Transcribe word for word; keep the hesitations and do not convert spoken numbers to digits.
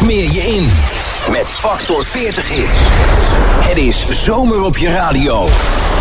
smeer je in met Factor veertig hits. Het is zomer op je radio.